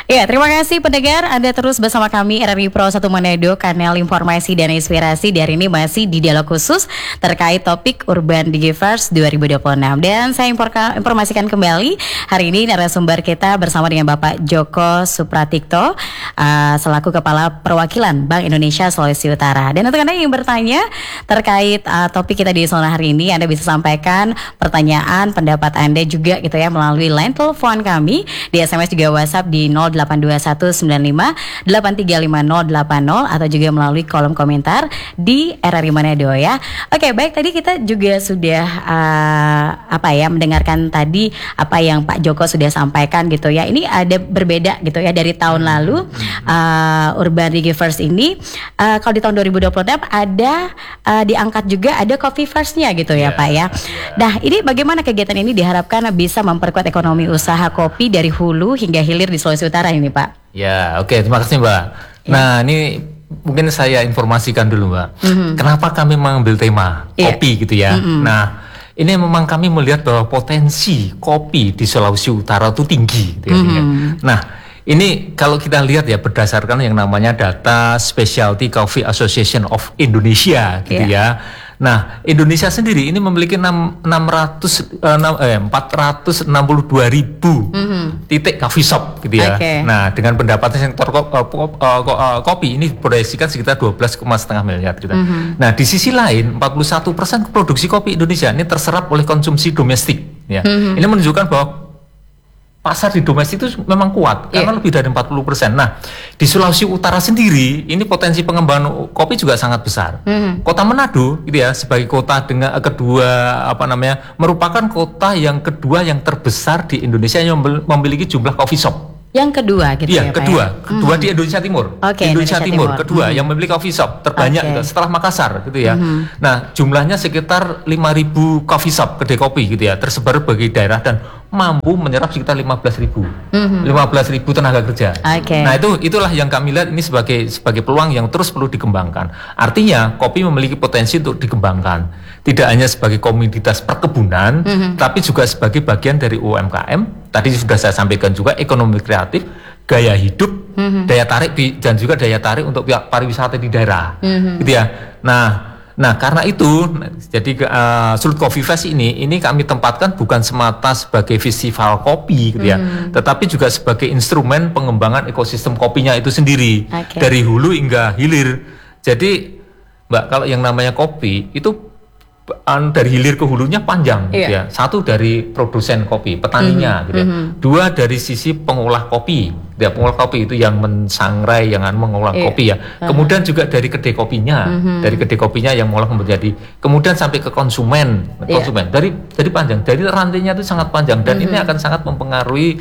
Ya, terima kasih pendengar. Anda terus bersama kami RRI Pro 1 Manado, kanal informasi dan inspirasi. Dari ini masih di dialog khusus terkait topik Urban Digivers 2026. Dan saya informasikan kembali, hari ini narasumber kita bersama dengan Bapak Joko Supratikto, selaku Kepala Perwakilan Bank Indonesia Sulawesi Utara. Dan untuk Anda yang bertanya terkait topik kita di sore hari ini, Anda bisa sampaikan pertanyaan, pendapat Anda juga gitu ya melalui line telepon kami, di SMS juga WhatsApp di 082195835080 atau juga melalui kolom komentar di RRI Manado ya. Oke, baik, tadi kita juga sudah mendengarkan tadi apa yang Pak Joko sudah sampaikan gitu ya. Ini ada berbeda gitu ya dari tahun lalu. Urban Digivers ini kalau di tahun 2026 ada diangkat juga ada Coffee First-nya gitu ya Pak ya. Nah, ini bagaimana kegiatan ini diharapkan bisa memperkuat ekonomi usaha kopi dari hulu hingga hilir di Sulawesi Utara ini Pak? Ya, oke, terima kasih Mbak. Ya. Nah, ini mungkin saya informasikan dulu Mbak. Kenapa kami mengambil tema kopi gitu ya. Nah, ini memang kami melihat bahwa potensi kopi di Sulawesi Utara itu tinggi gitu ya. Nah, ini kalau kita lihat ya berdasarkan yang namanya data Specialty Coffee Association of Indonesia gitu ya. Nah, Indonesia sendiri ini memiliki 462.000 titik coffee shop gitu ya. Nah, dengan pendapatan sektor kopi ini diproyeksikan sekitar 12,5 miliar gitu. Nah, di sisi lain 41% produksi kopi Indonesia ini terserap oleh konsumsi domestik ya. Ini menunjukkan bahwa pasar di domestik itu memang kuat karena lebih dari 40%. Nah, di Sulawesi Utara sendiri ini potensi pengembangan kopi juga sangat besar. Kota Manado gitu ya sebagai kota dengan merupakan kota yang kedua yang terbesar di Indonesia yang memiliki jumlah coffee shop. Yang kedua gitu ya, kedua Pak ya? Di Indonesia Timur. Di Indonesia Timur kedua yang memiliki coffee shop terbanyak gitu, setelah Makassar gitu ya. Nah, jumlahnya sekitar 5.000 coffee shop, kedai kopi gitu ya, tersebar bagi daerah dan mampu menyerap sekitar 15.000 tenaga kerja. Nah, itulah yang kami lihat ini sebagai peluang yang terus perlu dikembangkan. Artinya kopi memiliki potensi untuk dikembangkan. Tidak hanya sebagai komoditas perkebunan, tapi juga sebagai bagian dari UMKM. Tadi sudah saya sampaikan juga ekonomi kreatif, gaya hidup, daya tarik dan juga daya tarik untuk pihak pariwisata di daerah, gitu ya. Nah karena itu, jadi Sulut Coffee Fest ini kami tempatkan bukan semata sebagai festival kopi, gitu ya, tetapi juga sebagai instrumen pengembangan ekosistem kopinya itu sendiri dari hulu hingga hilir. Jadi, Mbak, kalau yang namanya kopi itu dari hilir ke hulunya panjang gitu ya. Satu dari produsen kopi, petaninya gitu ya. Dua dari sisi pengolah kopi. Ya, pengolah kopi itu yang mensangrai, yang mengolah kopi ya. Kemudian juga dari kedai kopinya, dari kedai kopinya yang mengolah menjadi, kemudian sampai ke konsumen. Dari panjang, dari rantainya itu sangat panjang dan ini akan sangat mempengaruhi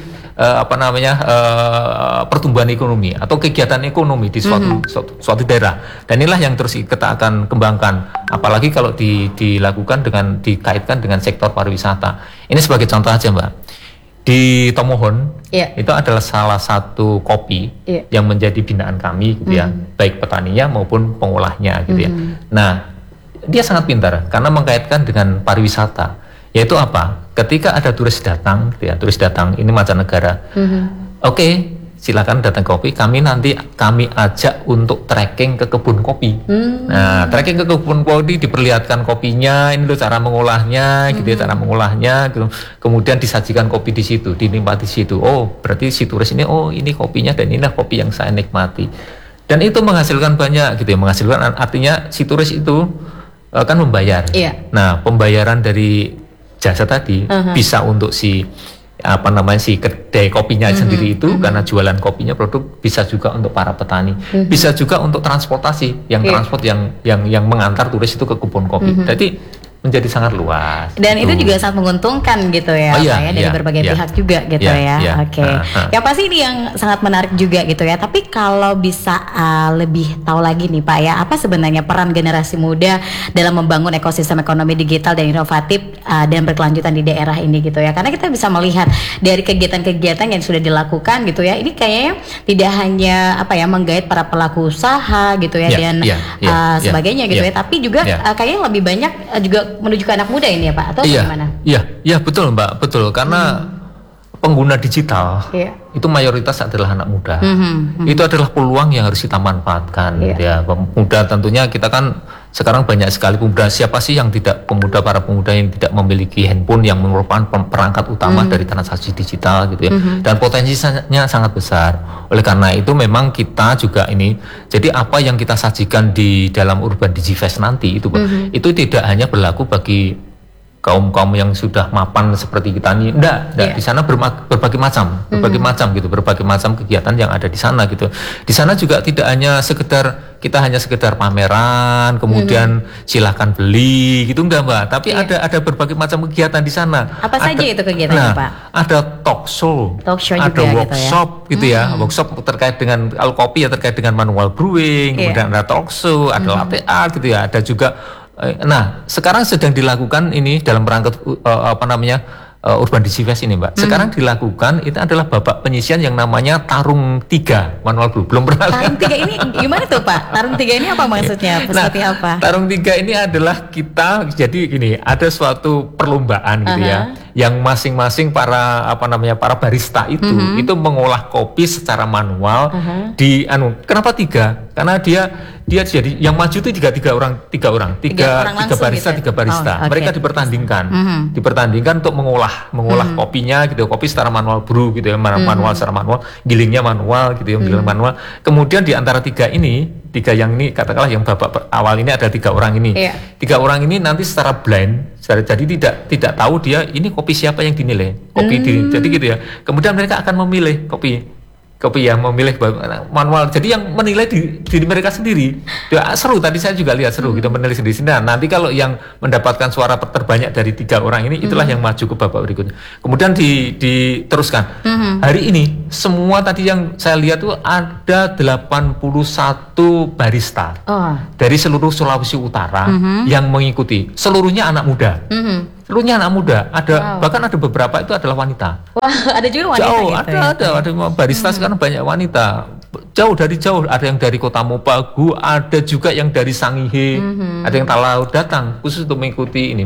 pertumbuhan ekonomi atau kegiatan ekonomi di suatu daerah. Dan inilah yang terus kita akan kembangkan, apalagi kalau dilakukan dikaitkan dengan sektor pariwisata. Ini sebagai contoh aja Mbak, di Tomohon itu adalah salah satu kopi yang menjadi binaan kami gitu ya, baik petaninya maupun pengolahnya gitu ya. Nah, dia sangat pintar karena mengkaitkan dengan pariwisata, yaitu apa? Ketika ada turis datang gitu ya, turis datang ini mancanegara, silakan datang kopi, kami ajak untuk trekking ke kebun kopi. Nah, trekking ke kebun kopi, diperlihatkan kopinya, ini loh cara mengolahnya, gitu ya, cara mengolahnya, gitu. Kemudian disajikan kopi di situ, dinikmati di situ. Oh, berarti si turis ini, ini kopinya dan inilah kopi yang saya nikmati. Dan itu menghasilkan banyak, gitu ya, menghasilkan, artinya si turis itu kan membayar. Nah, pembayaran dari jasa tadi bisa untuk si kedai kopinya sendiri itu karena jualan kopinya produk, bisa juga untuk para petani, bisa juga untuk transportasi transport yang mengantar turis itu ke kebun kopi. Jadi menjadi sangat luas. Dan itu juga sangat menguntungkan gitu ya, dari berbagai pihak juga gitu ya. Yang pasti ini yang sangat menarik juga gitu ya. Tapi kalau bisa lebih tahu lagi nih Pak ya, apa sebenarnya peran generasi muda dalam membangun ekosistem ekonomi digital dan inovatif dan berkelanjutan di daerah ini gitu ya. Karena kita bisa melihat dari kegiatan-kegiatan yang sudah dilakukan gitu ya, ini kayaknya tidak hanya menggait para pelaku usaha gitu ya, dan sebagainya gitu ya, tapi juga kayaknya lebih banyak juga menuju ke anak muda ini ya Pak, atau bagaimana? Iya betul Mbak, betul, karena pengguna digital itu mayoritas adalah anak muda. Itu adalah peluang yang harus kita manfaatkan. Gitu ya. Pemuda tentunya kita kan sekarang banyak sekali pemuda. Siapa sih yang tidak para pemuda yang tidak memiliki handphone yang merupakan perangkat utama dari transaksi digital gitu ya. Dan potensinya sangat besar. Oleh karena itu memang kita juga ini, jadi apa yang kita sajikan di dalam Urban Digifest nanti itu itu tidak hanya berlaku bagi kaum yang sudah mapan seperti kita ini, enggak. Di sana berbagai macam gitu, berbagai macam kegiatan yang ada di sana gitu. Di sana juga tidak hanya sekedar pameran, kemudian silahkan beli gitu, enggak Mbak, tapi ada berbagai macam kegiatan di sana. Apa saja itu kegiatannya Pak? Ada talk show ada juga workshop gitu ya, workshop terkait dengan kopi ya, terkait dengan manual brewing, kemudian ada talk show, ada latte art gitu ya, ada juga. Nah, sekarang sedang dilakukan ini dalam rangka Urban Digifest ini Mbak. Sekarang dilakukan itu adalah babak penyisian yang namanya Tarung 3 manual brew. Belum pernah. Tarung 3 ini gimana tuh Pak? Tarung 3 ini apa maksudnya? Seperti apa? Tarung 3 ini adalah kita, jadi gini, ada suatu perlombaan gitu ya, yang masing-masing para barista itu mengolah kopi secara manual kenapa 3? Karena dia jadi yang maju itu tiga barista. Mereka dipertandingkan untuk mengolah kopinya gitu, kopi secara manual brew gitu ya, secara manual, gilingnya manual gitu ya, giling manual. Kemudian di antara tiga yang ini katakanlah yang babak awal ini ada 3 orang ini. 3 orang ini nanti secara blind, jadi tidak tahu dia ini kopi siapa yang dinilai. Jadi gitu ya. Kemudian mereka akan memilih kopi yang memilih manual. Jadi yang menilai diri mereka sendiri. Ya, seru, tadi saya juga lihat seru gitu, menilai sendiri. Nah, nanti kalau yang mendapatkan suara terbanyak dari 3 orang ini, itulah yang maju ke babak berikutnya. Kemudian diteruskan. Hari ini semua tadi yang saya lihat tuh ada 81 barista dari seluruh Sulawesi Utara yang mengikuti. Seluruhnya anak muda. Bahkan ada beberapa itu adalah wanita. Wah, ada juga wanita ada barista sekarang banyak wanita. Jauh, ada yang dari Kota Mopagu, ada juga yang dari Sangihe, ada yang Talau datang khusus untuk mengikuti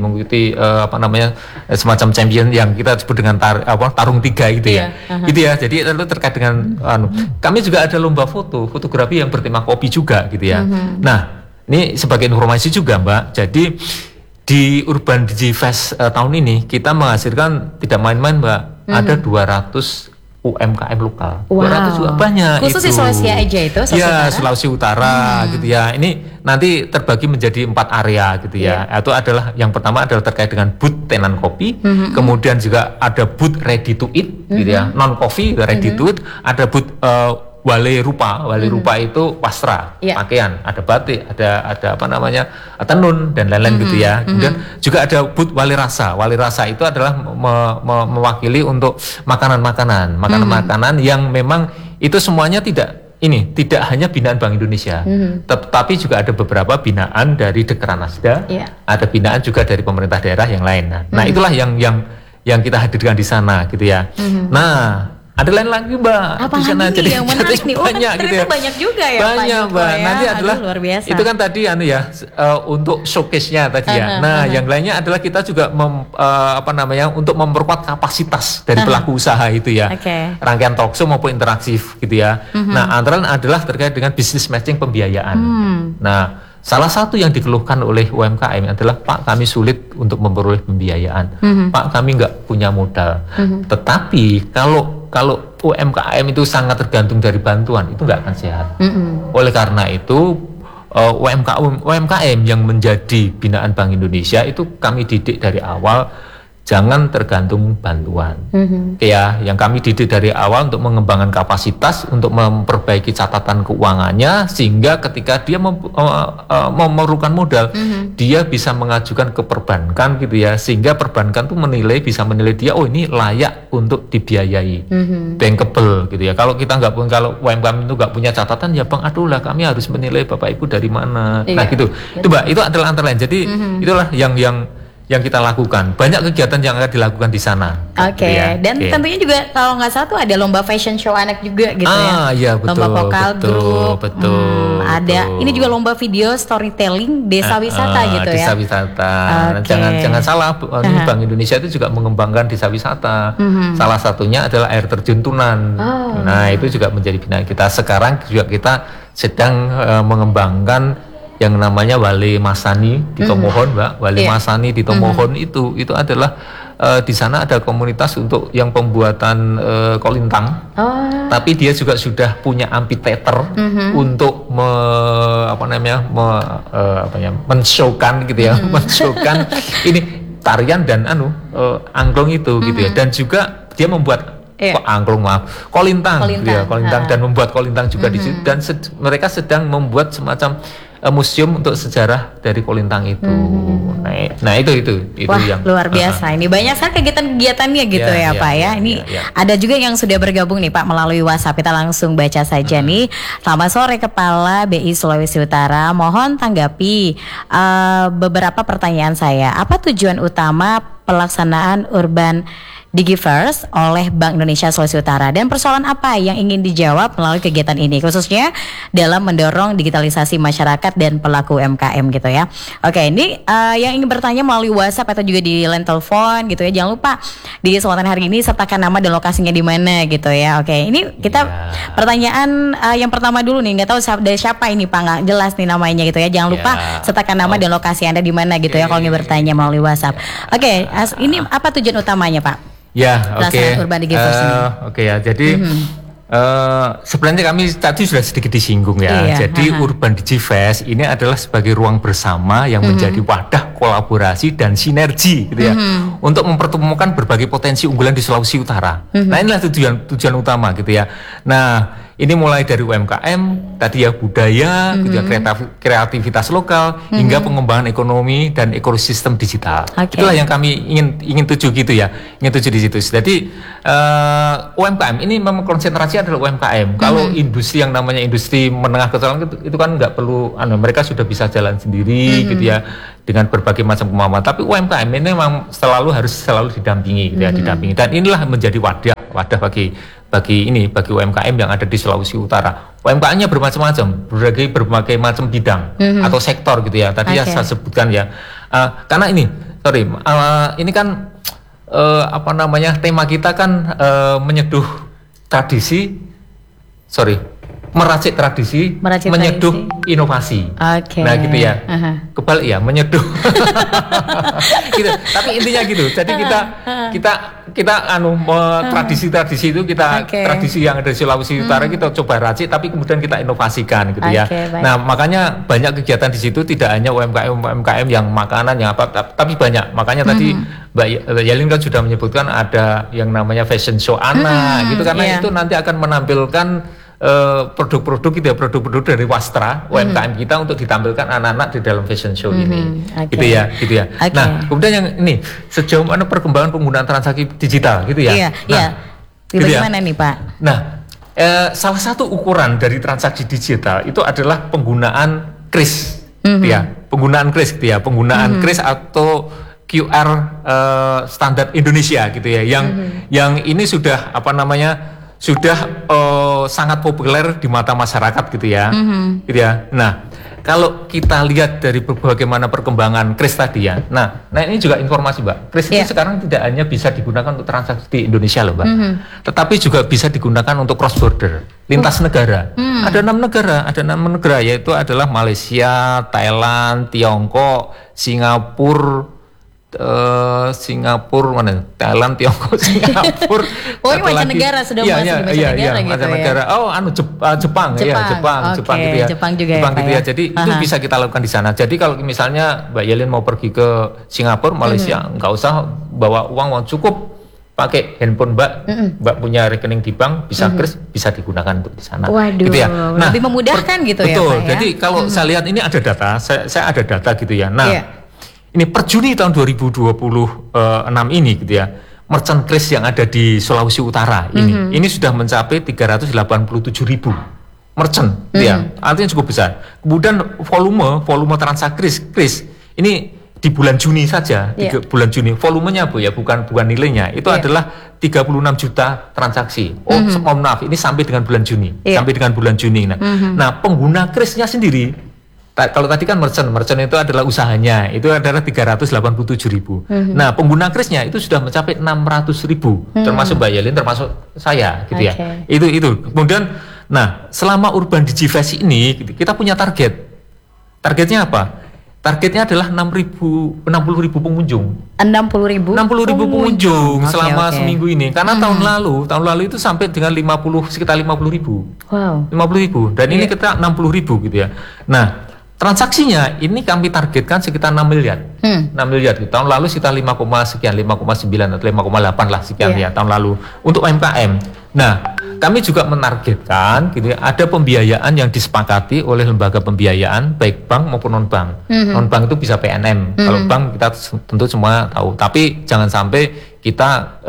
semacam champion yang kita sebut dengan Tarung 3 gitu ya. Gitu ya. Jadi itu terkait dengan kami juga ada lomba fotografi yang bertema kopi juga gitu ya. Nah, ini sebagai informasi juga Mbak. Jadi di Urban Digifest tahun ini kita menghasilkan tidak main-main Mbak, ada 200 UMKM lokal. 200 juga banyak. Khusus itu. di Sulawesi aja itu? Sulawesi Utara gitu ya. Ini nanti terbagi menjadi 4 area gitu ya. Itu adalah yang pertama adalah terkait dengan booth tenan kopi, kemudian juga ada booth ready to eat gitu ya, non coffee ready to eat, ada booth wale rupa itu wastra, pakaian, ada batik, ada tenun dan lain-lain gitu ya. Kemudian juga ada booth wale rasa. Wale rasa itu adalah mewakili untuk makanan-makanan yang memang itu semuanya tidak hanya binaan Bank Indonesia, tetapi juga ada beberapa binaan dari Dekranasda, ada binaan juga dari pemerintah daerah yang lain. Nah, itulah yang kita hadirkan di sana gitu ya. Nah, ada lain lagi Mbak di sana, jadi yang menarik nih. Banyak gitu ya. Banyak juga ya banyak Pak Mbak. Ya. Nanti adalah luar biasa. Itu kan tadi untuk showcase-nya tadi ya. Nah, yang lainnya adalah kita juga untuk memperkuat kapasitas dari pelaku usaha itu ya. Rangkaian talkshow maupun interaktif gitu ya. Nah, antara lain adalah terkait dengan business matching pembiayaan. Nah, salah satu yang dikeluhkan oleh UMKM adalah Pak, kami sulit untuk memperoleh pembiayaan. Pak, kami nggak punya modal. Tetapi kalau UMKM itu sangat tergantung dari bantuan, itu nggak akan sehat. Oleh karena itu UMKM yang menjadi binaan Bank Indonesia itu kami didik dari awal, jangan tergantung bantuan. Ya, yang kami didik dari awal untuk mengembangkan kapasitas, untuk memperbaiki catatan keuangannya, sehingga ketika dia memerlukan modal, dia bisa mengajukan ke perbankan gitu ya, sehingga perbankan tuh bisa menilai dia, oh ini layak untuk dibiayai, bankable gitu ya. Kalau UMKM itu nggak punya catatan, ya Bang, aduh lah, kami harus menilai Bapak Ibu dari mana. Nah gitu. Itu Mbak, itu adalah antara lain. Jadi itulah yang yang kita lakukan. Banyak kegiatan yang akan dilakukan di sana. Oke, dan tentunya juga kalau nggak salah tuh ada lomba fashion show anak juga gitu ya. Iya betul. Lomba vokal grup. Betul. Ada. Ini juga lomba video storytelling desa wisata gitu ya. Desa wisata. Jangan salah, Bank Indonesia itu juga mengembangkan desa wisata. Salah satunya adalah air terjun Tunan. Nah, itu juga menjadi binaan kita. Sekarang juga kita sedang mengembangkan yang namanya Wale Masani di Tomohon, Mbak. Wale Masani di Tomohon itu adalah di sana ada komunitas untuk yang pembuatan kolintang. Tapi dia juga sudah punya amphitheater untuk men-showkan gitu ya, men-showkan ini tarian dan angklung itu gitu ya. Dan juga dia membuat kolintang gitu ya, kolintang dan membuat kolintang juga di situ, dan mereka sedang membuat semacam museum untuk sejarah dari kolintang itu. Nah itu Wah, yang luar biasa. Ini banyak sekali kegiatan-kegiatannya gitu ya Pak ya. Ini ada juga yang sudah bergabung nih Pak melalui WhatsApp. Kita langsung baca saja nih. Selamat sore Kepala BI Sulawesi Utara. Mohon tanggapi beberapa pertanyaan saya. Apa tujuan utama pelaksanaan Urban Digiverse oleh Bank Indonesia Sulawesi Utara, dan persoalan apa yang ingin dijawab melalui kegiatan ini, khususnya dalam mendorong digitalisasi masyarakat dan pelaku UMKM gitu ya. Oke, ini yang ingin bertanya melalui WhatsApp atau juga di line telepon gitu ya. Jangan lupa di kesempatan hari ini sertakan nama dan lokasinya di mana gitu ya. Oke, ini kita pertanyaan yang pertama dulu nih, nggak tahu dari siapa ini Pak, nggak jelas nih namanya gitu ya. Jangan lupa sertakan nama dan lokasi Anda di mana gitu ya kalau ingin bertanya melalui WhatsApp. Oke, ini apa tujuan utamanya Pak? Urban Digiverse ini. Ya, jadi sebenarnya kami tadi sudah sedikit disinggung ya. Jadi Urban Digiverse ini adalah sebagai ruang bersama yang menjadi wadah kolaborasi dan sinergi gitu ya, untuk mempertemukan berbagai potensi unggulan di Sulawesi Utara. Nah, inilah tujuan utama gitu ya. Nah, ini mulai dari UMKM, tadi ya budaya, gitu ya, kreativitas lokal, hingga pengembangan ekonomi dan ekosistem digital. Itulah yang kami ingin tuju gitu ya, ingin tuju di situ. Jadi UMKM ini memang konsentrasi adalah UMKM. Kalau industri yang namanya industri menengah ke bawah itu kan nggak perlu, mereka sudah bisa jalan sendiri gitu ya, dengan berbagai macam kemampuan. Tapi UMKM ini memang harus selalu didampingi, gitu ya, didampingi. Dan inilah menjadi wadah bagi UMKM yang ada di Sulawesi Utara. UMKM-nya bermacam-macam, berbagai macam bidang atau sektor gitu ya. Tadi saya sebutkan ya. Karena ini kan tema kita kan meracik tradisi, menyeduh inovasi. Nah gitu ya. Kebalik ya, menyeduh. Gitu. Tapi intinya gitu. Jadi kita tradisi-tradisi itu tradisi yang ada di Sulawesi Utara kita coba racik, tapi kemudian kita inovasikan gitu ya. Nah, makanya banyak kegiatan di situ, tidak hanya UMKM yang makanan yang apa, tapi banyak. Makanya tadi Mbak Yalin kan sudah menyebutkan ada yang namanya fashion show anak gitu, karena itu nanti akan menampilkan produk-produk gitu ya, produk-produk dari wastra UMKM kita untuk ditampilkan anak-anak di dalam fashion show ini, gitu ya. Nah, kemudian yang ini sejauh mana perkembangan penggunaan transaksi digital gitu ya. Bagaimana nih Pak? Nah, salah satu ukuran dari transaksi digital itu adalah penggunaan KRIS, ya, penggunaan KRIS gitu ya, penggunaan KRIS atau QR standar Indonesia gitu ya, yang ini sudah sudah sangat populer di mata masyarakat gitu ya. Gitu ya. Nah, kalau kita lihat dari bagaimana perkembangan KRIS tadi ya. Nah ini juga informasi Mbak. KRIS itu sekarang tidak hanya bisa digunakan untuk transaksi di Indonesia loh Mbak. Tetapi juga bisa digunakan untuk cross border, lintas negara. Ada 6 negara yaitu adalah Malaysia, Thailand, Tiongkok, Singapura, Thailand, Tiongkok, Singapura. Ini mancanegara sudah masuk di mancanegara gitu mancanegara. Ya. Jepang gitu ya. Jepang juga gitu ya. Jadi itu bisa kita lakukan di sana. Jadi kalau misalnya Mbak Yelin mau pergi ke Singapura, Malaysia, nggak usah bawa uang cukup pakai handphone Mbak punya rekening di bank, bisa KRIS, bisa digunakan untuk di sana. Waduh, gitu ya. Nah, lebih memudahkan gitu betul, ya Pak ya. Jadi kalau saya lihat ini ada data, saya ada data gitu ya. Nah, ini per Juni tahun 2026 ini gitu ya, merchant KRIS yang ada di Sulawesi Utara ini sudah mencapai 387.000 merchant, ya, artinya cukup besar. Kemudian volume transaksi KRIS ini di bulan Juni saja, bulan Juni volumenya Bu ya, bukan nilainya, itu adalah 36 juta transaksi. Mohon maaf, ini sampai dengan bulan Juni, sampai dengan bulan Juni. Nah, pengguna Kris-nya sendiri, kalau tadi kan merchant itu adalah usahanya, itu adalah 387.000. Nah, pengguna Kris-nya itu sudah mencapai 600.000, termasuk Mbak Yelin, termasuk saya, gitu ya. Itu. Kemudian, nah, selama Urban Digifest ini kita punya target. Targetnya apa? Targetnya adalah 60.000 pengunjung. 60.000 pengunjung selama seminggu ini. Karena tahun lalu itu sampai dengan sekitar 50.000. Wow. 50.000. Dan ini kita 60.000 gitu ya. Nah, transaksinya ini kami targetkan sekitar 6 miliar. 6 miliar. Tahun lalu sekitar 5,9 atau 5,8 lah sekian ya tahun lalu untuk UMKM. Nah, kami juga menargetkan gitu ya, ada pembiayaan yang disepakati oleh lembaga pembiayaan baik bank maupun non bank. Non bank itu bisa PNM. Kalau bank kita tentu semua tahu. Tapi jangan sampai kita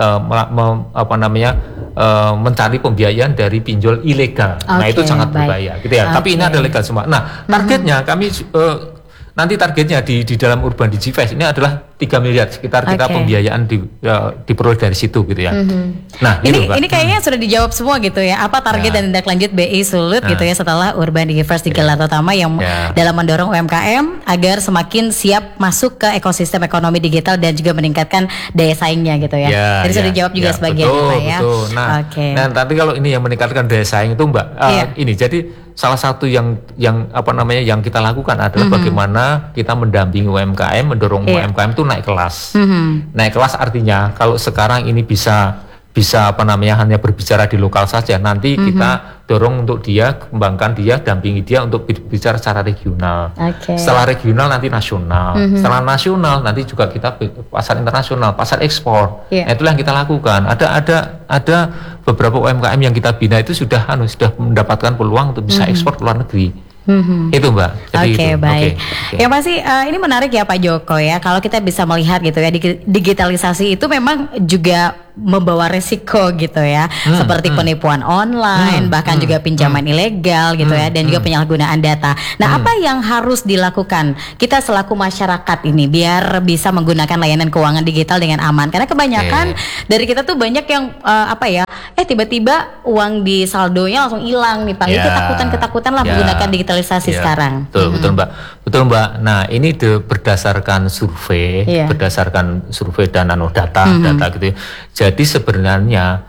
mencari pembiayaan dari pinjol ilegal. Nah, itu sangat berbahaya gitu ya. Tapi ini ada legal semua. Nah, targetnya kami nanti targetnya di dalam Urban Digifest ini adalah 3 miliar sekitar kita pembiayaan diperoleh dari situ gitu ya. Nah, ini kayaknya sudah dijawab semua gitu ya. Apa target dan tindak lanjut BI Sulut gitu ya setelah Urban Digifest digelar, terutama yang dalam mendorong UMKM agar semakin siap masuk ke ekosistem ekonomi digital dan juga meningkatkan daya saingnya gitu ya. Jadi sudah dijawab juga sebagian Pak ya. Betul. Nah, nanti kalau ini yang meningkatkan daya saing itu Mbak, ini jadi salah satu yang kita lakukan adalah bagaimana kita mendampingi UMKM, mendorong UMKM itu naik kelas. Naik kelas artinya kalau sekarang ini bisa hanya berbicara di lokal saja, nanti kita dorong untuk dia, kembangkan dia, dampingi dia untuk berbicara secara regional. Setelah regional nanti nasional. Setelah nasional nanti juga kita pasar internasional, pasar ekspor. Nah, itulah yang kita lakukan. Ada beberapa UMKM yang kita bina itu sudah mendapatkan peluang untuk bisa ekspor ke luar negeri. Itu Mbak. Baik. Ya pasti ini menarik ya Pak Joko ya. Kalau kita bisa melihat gitu ya, digitalisasi itu memang juga membawa resiko gitu ya, seperti penipuan online, bahkan juga pinjaman ilegal gitu ya, dan juga penyalahgunaan data. Nah, apa yang harus dilakukan kita selaku masyarakat ini biar bisa menggunakan layanan keuangan digital dengan aman? Karena kebanyakan dari kita tuh banyak yang tiba-tiba uang di saldonya langsung hilang nih Pak. Jadi ketakutan lah menggunakan digitalisasi sekarang. Betul Mbak. Nah, ini berdasarkan survei, dan data gitu ya. Jadi sebenarnya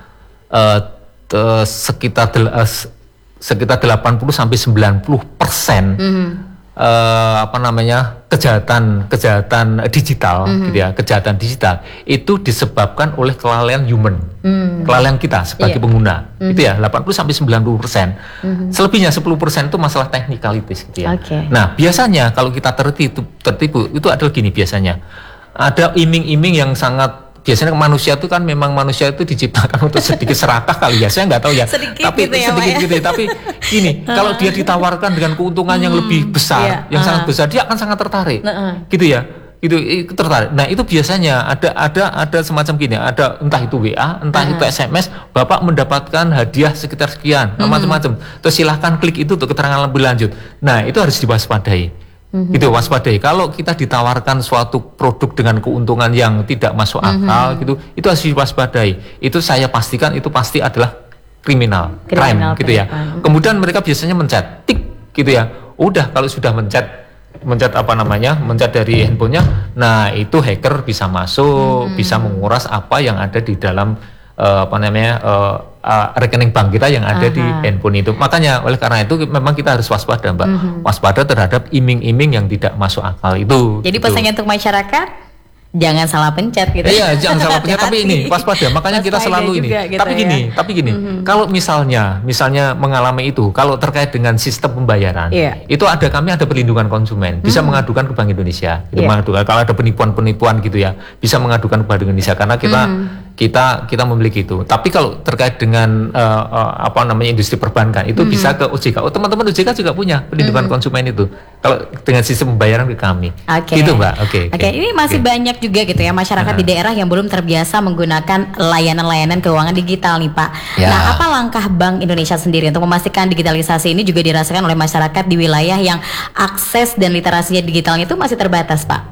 sekitar 80 sampai 90% kejahatan digital gitu ya, kejahatan digital itu disebabkan oleh kelalaian human, kelalaian kita sebagai pengguna, itu ya 80 sampai 90%. Selebihnya 10% itu masalah technicalities gitu ya. Nah, biasanya kalau kita tertipu itu adalah gini, biasanya ada iming-iming yang sangat. Biasanya manusia itu diciptakan untuk sedikit serakah kali ya, saya nggak tahu ya. Tapi ini kalau dia ditawarkan dengan keuntungan yang lebih besar, yang sangat besar, dia akan sangat tertarik, gitu ya. Itu tertarik. Nah, itu biasanya ada semacam gini, ada entah itu WA, entah itu SMS, Bapak mendapatkan hadiah sekitar sekian, macam-macam. Terus silahkan klik itu untuk keterangan lebih lanjut. Nah, itu harus diwaspadai. Gitu, waspadai. Kalau kita ditawarkan suatu produk dengan keuntungan yang tidak masuk akal gitu, itu harus diwaspadai. Itu saya pastikan itu pasti adalah crime gitu ya. Kemudian mereka biasanya mencet tik gitu ya. Udah, kalau sudah mencet dari handphonenya, nah itu hacker bisa masuk, bisa menguras apa yang ada di dalam rekening bank kita yang ada di handphone itu. Makanya oleh karena itu memang kita harus waspada Mbak, waspada terhadap iming-iming yang tidak masuk akal itu. Jadi pesannya untuk masyarakat, jangan salah pencet gitu. Iya, jangan salah pencet, tapi ini waspada. Makanya kita selalu ini. Gitu tapi gini, kalau misalnya mengalami itu, kalau terkait dengan sistem pembayaran, itu kami ada perlindungan konsumen, bisa mengadukan ke Bank Indonesia. Mengadukan kalau ada penipuan gitu ya, bisa mengadukan ke Bank Indonesia karena kita memiliki itu. Tapi kalau terkait dengan industri perbankan itu bisa ke OJK. Teman-teman OJK juga punya perlindungan konsumen itu. Kalau dengan sistem pembayaran ke kami. Gitu Mbak. Oke. Ini masih banyak juga gitu ya masyarakat di daerah yang belum terbiasa menggunakan layanan-layanan keuangan digital nih Pak. Nah, apa langkah Bank Indonesia sendiri untuk memastikan digitalisasi ini juga dirasakan oleh masyarakat di wilayah yang akses dan literasinya digitalnya itu masih terbatas Pak?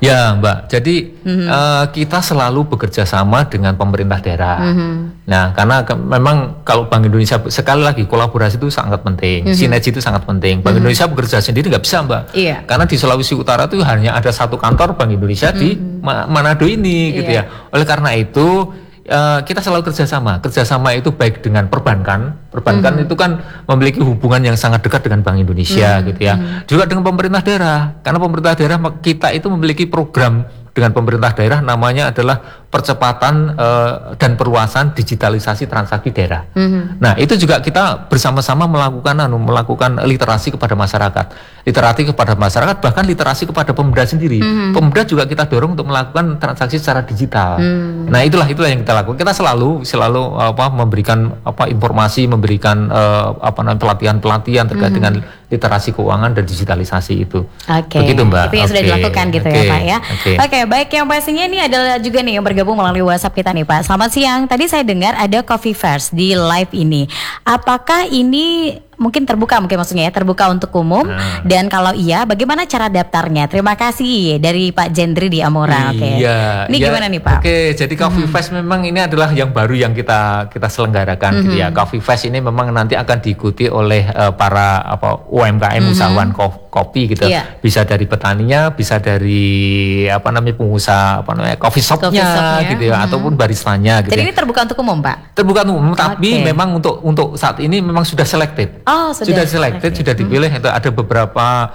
Ya Mbak, jadi kita selalu bekerja sama dengan pemerintah daerah. Nah, karena memang kalau Bank Indonesia, sekali lagi kolaborasi itu sangat penting, sinergi itu sangat penting. Bank Indonesia bekerja sendiri nggak bisa Mbak, karena di Sulawesi Utara itu hanya ada satu kantor Bank Indonesia di Manado ini, gitu ya. Oleh karena itu kita selalu kerjasama itu baik dengan perbankan itu kan memiliki hubungan yang sangat dekat dengan Bank Indonesia gitu ya, juga dengan pemerintah daerah, karena pemerintah daerah kita itu memiliki program dengan pemerintah daerah namanya adalah percepatan dan perluasan digitalisasi transaksi daerah. Nah, itu juga kita bersama-sama melakukan literasi kepada masyarakat, bahkan literasi kepada pemuda sendiri. Pemuda juga kita dorong untuk melakukan transaksi secara digital. Nah, itulah yang kita lakukan. Kita selalu memberikan informasi, memberikan pelatihan terkait dengan literasi keuangan dan digitalisasi itu. Begitu Mbak. Itu yang sudah dilakukan gitu ya Pak ya. Oke, baik, yang pastinya ini adalah juga nih yang bergabung melalui WhatsApp kita nih Pak. Selamat siang. Tadi saya dengar ada Coffee First di live ini. Apakah ini mungkin terbuka, maksudnya ya terbuka untuk umum, dan kalau iya bagaimana cara daftarnya? Terima kasih dari Pak Jendri di Amora. Ini gimana nih Pak? Jadi Coffee Fest memang ini adalah yang baru yang kita selenggarakan gitu ya. Coffee Fest ini memang nanti akan diikuti oleh para UMKM usahawan kopi gitu. Bisa dari petaninya, bisa dari pengusaha coffee shopnya gitu ya, ataupun baristanya gitu. Jadi ini terbuka untuk umum Pak? Terbuka untuk umum, tapi memang untuk saat ini memang sudah selected. Sudah selected, sudah dipilih. Itu ada beberapa,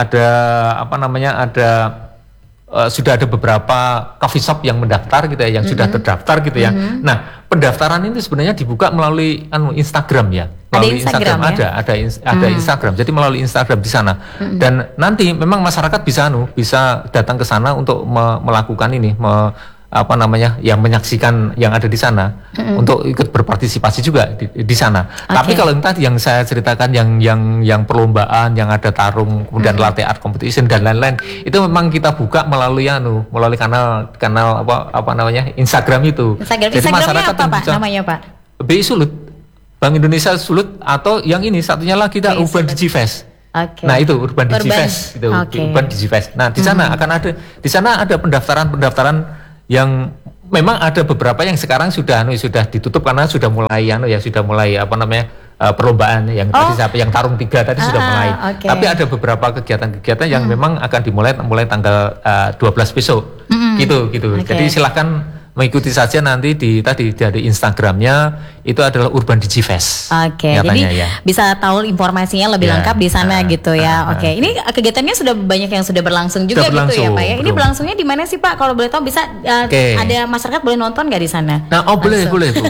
sudah ada beberapa coffee shop yang mendaftar gitu ya, yang sudah terdaftar gitu ya. Nah, pendaftaran ini sebenarnya dibuka melalui Instagram ya. Melalui Instagram ya? ada Instagram. Jadi melalui Instagram di sana. Dan nanti memang masyarakat bisa datang ke sana untuk melakukan ini, yang menyaksikan yang ada di sana, untuk ikut berpartisipasi juga di sana. Tapi kalau tadi yang saya ceritakan yang perlombaan, yang ada tarung, kemudian latte art competition dan lain-lain, itu memang kita buka melalui kanal Instagram itu. Jadi masyarakat apa Pak namanya Pak? BI Sulut, Bank Indonesia Sulut, atau yang ini satunya lagi kita Urban Digifest. Nah, itu Urban Digifest itu. Urban Digifest. Nah, di sana ada pendaftaran yang memang ada beberapa yang sekarang sudah ditutup karena sudah mulai perlombaan yang tadi yang tarung 3 tadi sudah mulai. Tapi ada beberapa kegiatan-kegiatan yang memang akan dimulai tanggal 12 besok. Gitu. Jadi silahkan mengikuti saja nanti dari Instagramnya, itu adalah Urban Digifest. Jadi bisa tahu informasinya lebih lengkap di sana gitu ya. Ini kegiatannya sudah banyak yang sudah berlangsung juga gitu ya Pak ya. Ini berlangsungnya di mana sih Pak? Kalau boleh tahu bisa ada masyarakat boleh nonton nggak di sana? Nah, boleh.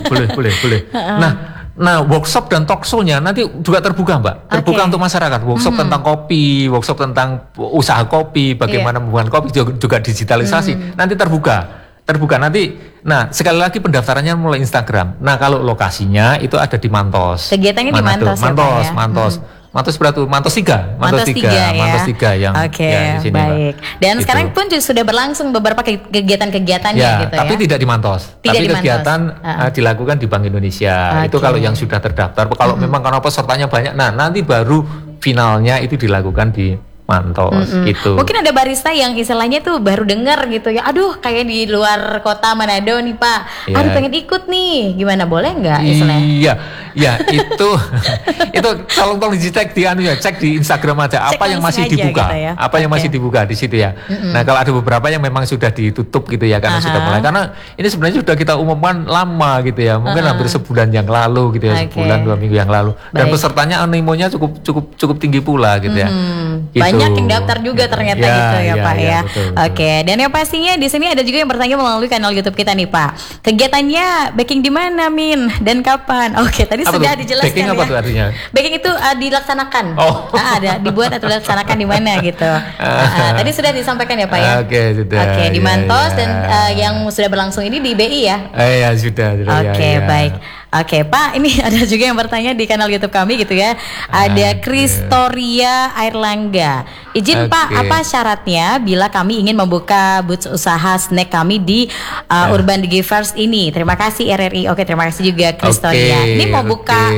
Nah, workshop dan talk show-nya nanti juga terbuka Mbak. Terbuka untuk masyarakat. Workshop tentang kopi, workshop tentang usaha kopi, bagaimana membuat kopi, juga digitalisasi. Nanti terbuka nanti. Nah, sekali lagi pendaftarannya mulai Instagram. Nah, kalau lokasinya itu ada di Mantos. Kegiatannya di Mantos. Mantos berapa tuh? Mantos 3 yang ya, di sini, baik. Dan gitu. Sekarang pun sudah berlangsung beberapa kegiatan-kegiatannya gitu tapi tidak di Mantos. Kegiatan dilakukan di Bank Indonesia. Itu kalau yang sudah terdaftar. Kalau memang karena pesertanya banyak, nah nanti baru finalnya itu dilakukan di Mantos gitu. Mungkin ada barista yang istilahnya tuh baru dengar gitu ya. Aduh, kayak di luar kota Manado nih Pak. Aduh, pengen ikut nih. Gimana, boleh nggak istilahnya? Iya, itu tolong dicek cek di Instagram aja apa yang masih dibuka. Gitu ya? Apa yang masih dibuka di situ ya. Nah, kalau ada beberapa yang memang sudah ditutup gitu ya, karena sudah mulai. Karena ini sebenarnya sudah kita umumkan lama gitu ya. Mungkin hampir sebulan yang lalu gitu ya, sebulan 2 minggu yang lalu. Dan pesertanya animonya cukup tinggi pula gitu ya. Banyak yang daftar juga ternyata gitu ya Pak ya. Betul. Dan yang pastinya di sini ada juga yang bertanya melalui kanal YouTube kita nih Pak. Kegiatannya baking di mana Min dan kapan? Tadi sudah dijelaskan. Baking apa tuh artinya? Baking itu dilaksanakan. Ada dibuat atau dilaksanakan di mana gitu. Tadi sudah disampaikan ya Pak ya. Sudah. Di Mantos dan yang sudah berlangsung ini di BI ya. Sudah. Baik. Pak, ini ada juga yang bertanya di kanal YouTube kami gitu ya. Ada Kristoria Airlangga. Izin Pak, apa syaratnya bila kami ingin membuka booth usaha snack kami di Urban Digifest ini? Terima kasih RRI. Terima kasih juga Kristoria. Ini mau buka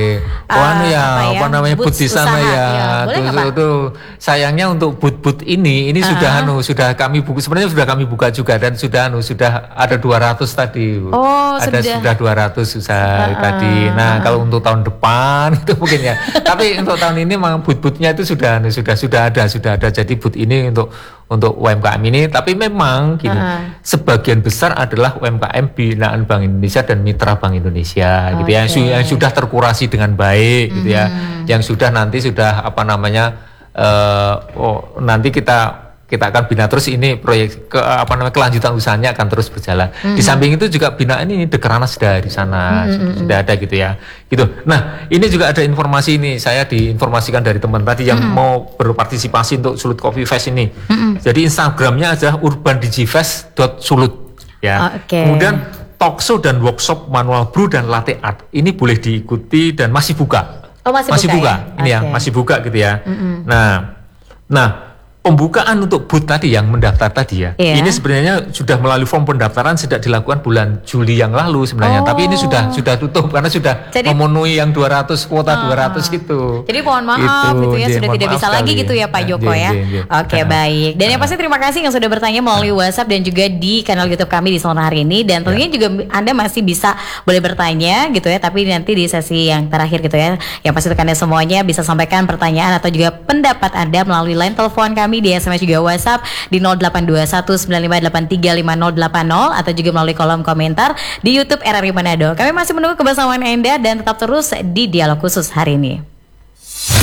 apa namanya booth di sana ya. Tuh, sayangnya untuk booth ini sudah kami buka, sebenarnya sudah kami buka juga dan sudah ada 200 tadi. Sudah 200 tadi. Nah, kalau untuk tahun depan itu mungkin ya. Tapi untuk tahun ini memang booth-boothnya itu sudah ada. Jadi booth ini untuk UMKM ini, tapi memang gini, sebagian besar adalah UMKM binaan Bank Indonesia dan mitra Bank Indonesia gitu ya, yang sudah terkurasi dengan baik gitu ya, yang nanti nanti kita akan bina terus ini proyek kelanjutan usahanya akan terus berjalan. Di samping itu juga binaan ini Dekernas sudah di sana sudah ada gitu ya. Gitu. Nah, ini juga ada informasi ini, saya diinformasikan dari teman tadi yang mau berpartisipasi untuk Sulut Coffee Fest ini. Jadi Instagramnya adalah urbandigifest.sulut ya. Kemudian talkshow dan workshop manual brew dan latte art ini boleh diikuti dan masih buka. Masih buka. Ya? Ini ya, masih buka gitu ya. Nah, pembukaan untuk booth tadi yang mendaftar tadi ya, ini sebenarnya sudah melalui form pendaftaran sejak dilakukan bulan Juli yang lalu sebenarnya, tapi ini sudah tutup karena sudah memenuhi yang 200 kuota 200 itu. Jadi mohon maaf gitu ya, sudah tidak bisa lagi gitu ya Pak Joko ya. Oke, baik. Dan yang pasti terima kasih yang sudah bertanya melalui WhatsApp dan juga di kanal YouTube kami di Selamat Hari ini, dan tentunya juga Anda masih bisa boleh bertanya gitu ya, tapi nanti di sesi yang terakhir gitu ya. Yang pasti Anda semuanya bisa sampaikan pertanyaan atau juga pendapat Anda melalui line telepon kami di SMS juga WhatsApp di 082195835080 atau juga melalui kolom komentar di YouTube RRI Manado. Kami masih menunggu kebersamaan Anda dan tetap terus di Dialog Khusus hari ini.